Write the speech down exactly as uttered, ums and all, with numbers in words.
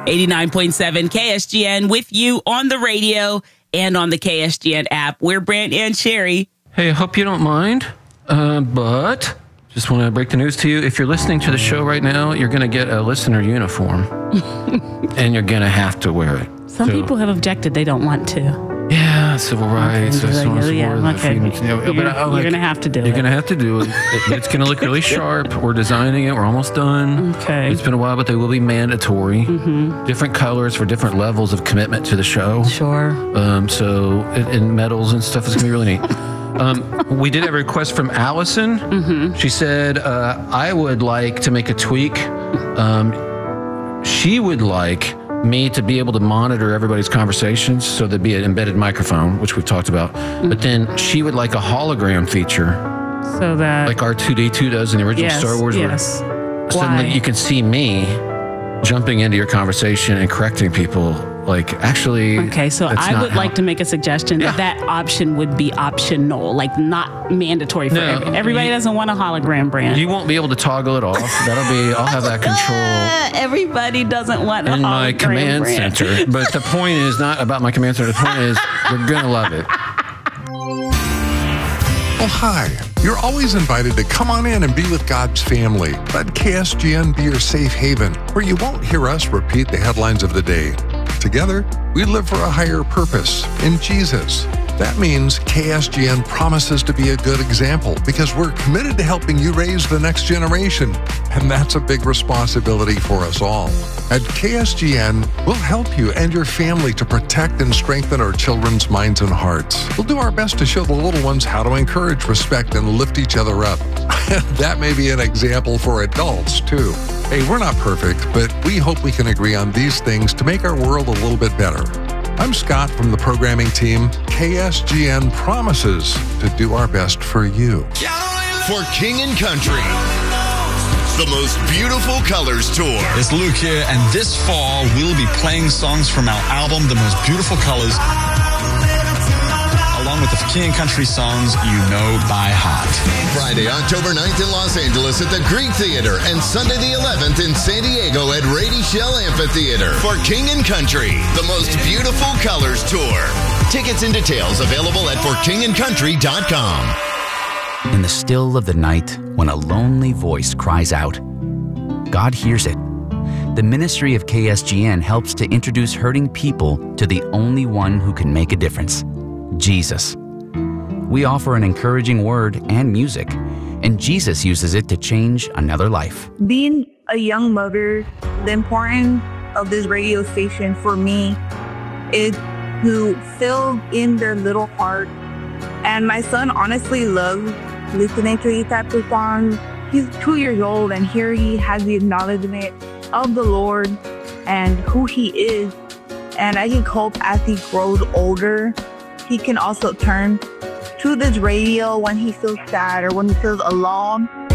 eighty-nine point seven K S G N with you on the radio and on the K S G N app. We're Brant and Sherry. Hey, I hope you don't mind, uh, but just want to break the news to you. If you're listening to the show right now, you're going to get a listener uniform, and you're going to have to wear it. Some so, people have objected they don't want to. Yeah, civil rights. Okay, so like, so yeah, forth, okay. freedoms, you know, You're, but I, like, you're going to have to do you're it. You're going to have to do it. it it's going to look really sharp. We're designing it. We're almost done. Okay. It's been a while, but they will be mandatory. Mm-hmm. Different colors for different levels of commitment to the show. Sure. Um, so, and medals and stuff is going to be really neat. Um, we did have a request from Allison. Mm-hmm. She said, uh, I would like to make a tweak. Um, she would like me to be able to monitor everybody's conversations, so there'd be an embedded microphone, which we've talked about. Mm-hmm. But then she would like a hologram feature. So that... Like R two D two does in the original yes, Star Wars. Yes. Where suddenly you can see me jumping into your conversation and correcting people. Like, actually... Okay, so I would how... like to make a suggestion yeah. that that option would be optional, like not mandatory for no, everybody. Everybody you, doesn't want a hologram, brand. You won't be able to toggle it off. That'll be... I'll have that control. Everybody doesn't want a in hologram, my command brand. center. But the point is not about my command center. The point is you're going to love it. Well, hi. You're always invited to come on in and be with God's family. Let K S G N be your safe haven, where you won't hear us repeat the headlines of the day. Together, we live for a higher purpose in Jesus. That means K S G N promises to be a good example because we're committed to helping you raise the next generation. And that's a big responsibility for us all. At K S G N, we'll help you and your family to protect and strengthen our children's minds and hearts. We'll do our best to show the little ones how to encourage, respect, and lift each other up. That may be an example for adults, too. Hey, we're not perfect, but we hope we can agree on these things to make our world a little bit better. I'm Scott from the programming team. K S G N promises to do our best for you. For King and Country, the most beautiful colors tour. It's Luke here, and this fall we'll be playing songs from our album, The Most Beautiful Colors, along with the King and Country songs you know by heart. Friday, October ninth in Los Angeles at the Greek Theater, and Sunday the eleventh in San Diego at Rady Shell Amphitheater for King and Country, the most beautiful colors tour. Tickets and details available at for king and country dot com. In the still of the night, when a lonely voice cries out, God hears it. The ministry of K S G N helps to introduce hurting people to the only one who can make a difference, Jesus. We offer an encouraging word and music, and Jesus uses it to change another life. Being a young mother, the importance of this radio station for me is to fill in their little heart. And my son honestly loves listening to these types of songs. He's two years old, and here he has the acknowledgement of the Lord and who he is. And I just hope as he grows older, he can also turn to this radio when he feels sad or when he feels alone.